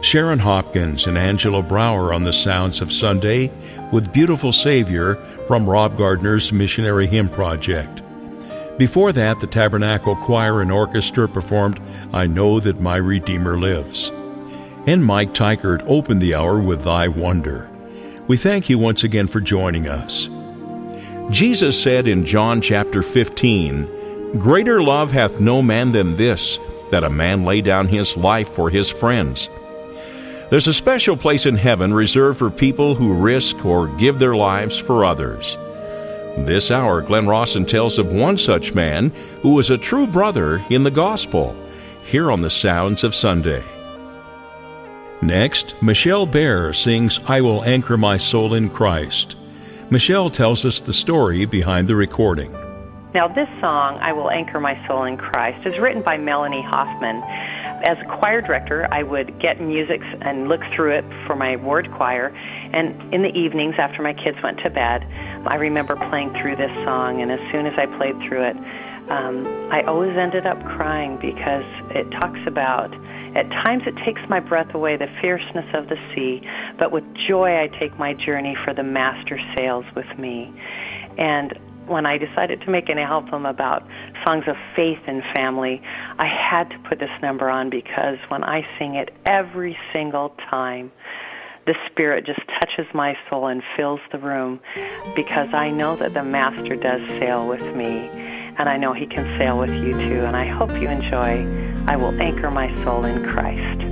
Sharon Hopkins and Angela Brower on the Sounds of Sunday with Beautiful Savior from Rob Gardner's Missionary Hymn Project. Before that, the Tabernacle Choir and Orchestra performed I Know That My Redeemer Lives. And Mike Teichert opened the hour with Thy Wonder. We thank you once again for joining us. Jesus said in John chapter 15, Greater love hath no man than this, that a man lay down his life for his friends. There's a special place in heaven reserved for people who risk or give their lives for others. This hour, Glenn Rawson tells of one such man who was a true brother in the gospel, here on the Sounds of Sunday. Next, Michelle Bear sings I Will Anchor My Soul in Christ. Michelle tells us the story behind the recording. Now, this song, I Will Anchor My Soul in Christ, is written by Melanie Hoffman. As a choir director, I would get music and look through it for my ward choir, and in the evenings after my kids went to bed, I remember playing through this song, and as soon as I played through it, I always ended up crying because it talks about, at times it takes my breath away, the fierceness of the sea, but with joy I take my journey, for the Master sails with me. And when I decided to make an album about songs of faith and family, I had to put this number on because when I sing it every single time, the Spirit just touches my soul and fills the room, because I know that the Master does sail with me, and I know He can sail with you too. And I hope you enjoy I Will Anchor My Soul in Christ.